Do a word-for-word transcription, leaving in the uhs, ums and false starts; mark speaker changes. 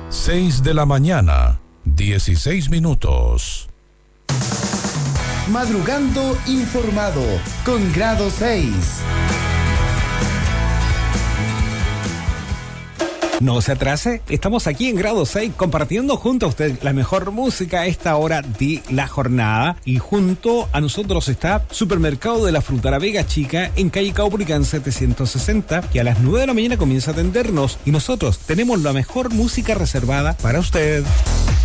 Speaker 1: seis de la mañana, dieciséis minutos.
Speaker 2: Madrugando informado con Grado seis.
Speaker 3: No se atrase, estamos aquí en Grado seis compartiendo junto a usted la mejor música a esta hora de la jornada. Y junto a nosotros está Supermercado de la Fruta La Vega Chica en calle Caupolicán setecientos sesenta, que a las nueve de la mañana comienza a atendernos. Y nosotros tenemos la mejor música reservada para usted.